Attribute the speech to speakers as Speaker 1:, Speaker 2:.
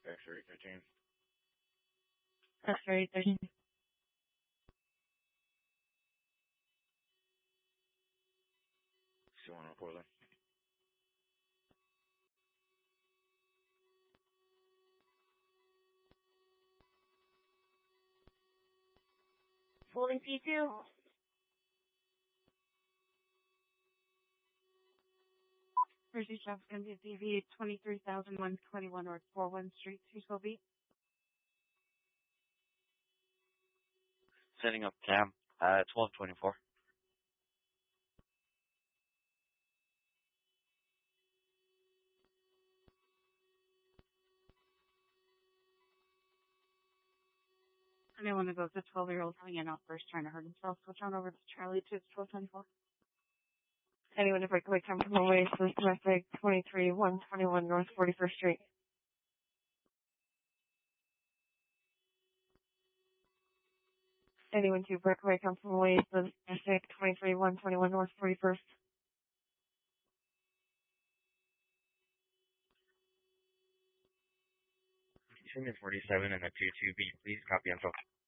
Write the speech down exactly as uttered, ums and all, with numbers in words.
Speaker 1: X-ray thirteen.
Speaker 2: X-ray thirteen.
Speaker 1: Still on Portland.
Speaker 2: Holding P two. Jersey Shop's going to be D V twenty-three thousand one twenty-one North forty-one Street, two twelve B.
Speaker 3: Setting up cam, uh, twelve twenty-four.
Speaker 2: And I want to go with the twelve-year-old having an outburst trying to hurt himself. Switch on over to Charlie to twelve twenty-four. Anyone to breakaway come from away, so domestic twenty-three one twenty-one North forty-first Street. Anyone to breakaway come from away, so domestic twenty-three one twenty-one North forty-first.
Speaker 1: Two forty-seven and a two two B, please copy info.